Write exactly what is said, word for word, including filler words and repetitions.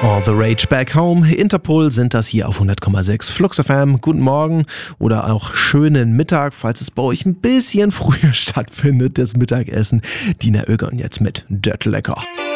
All the Rage Back Home. Interpol sind das hier auf hundert Komma sechs Flux F M. Guten Morgen oder auch schönen Mittag, falls es bei euch ein bisschen früher stattfindet, das Mittagessen. Dina Oegon jetzt mit Dörtlecker.